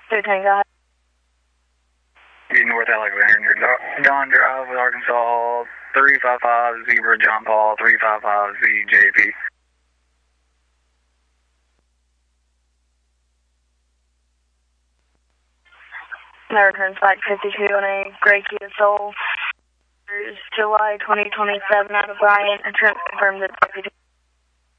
210, North Alexander, Don Drive with Arkansas, 355 Zebra John Paul, 355 ZJP. That returns back 52 on a gray Kia Soul. July 2027 out of Bryant. Insurance confirmed that deputy